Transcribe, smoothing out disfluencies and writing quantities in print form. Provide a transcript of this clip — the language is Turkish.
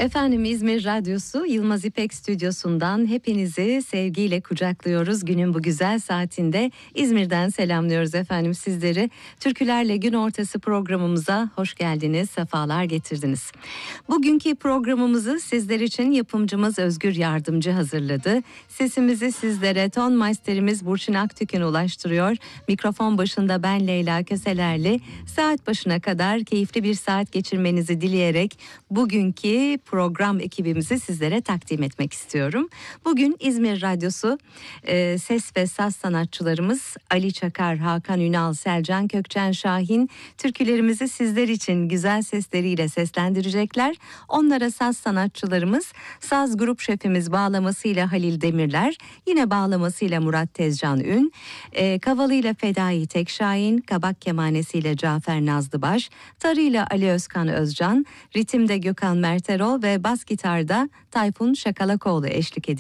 Efendim, İzmir Radyosu Yılmaz İpek Stüdyosu'ndan hepinizi sevgiyle kucaklıyoruz. Günün bu güzel saatinde İzmir'den selamlıyoruz efendim sizleri. Türkülerle Gün Ortası programımıza hoş geldiniz, sefalar getirdiniz. Bugünkü programımızı sizler için yapımcımız Özgür Yardımcı hazırladı. Sesimizi sizlere ton maisterimiz Burçin Aktük'ün ulaştırıyor. Mikrofon başında ben Leyla Köselerli. Saat başına kadar keyifli bir saat geçirmenizi dileyerek bugünkü program ekibimizi sizlere takdim etmek istiyorum. Bugün İzmir Radyosu ses ve saz sanatçılarımız Ali Çakar, Hakan Ünal, Selcan Kökçen Şahin türkülerimizi sizler için güzel sesleriyle seslendirecekler. Onlara saz sanatçılarımız, saz grup şefimiz bağlamasıyla Halil Demirler, yine bağlamasıyla Murat Tezcan Ün, kavalıyla Fedai Tekşahin, kabak kemanesiyle Cafer Nazlıbaş, tarıyla Ali Özkan Özcan, ritimde Gökhan Merterol ve bas gitarda Tayfun Şakalakoğlu eşlik ediyor.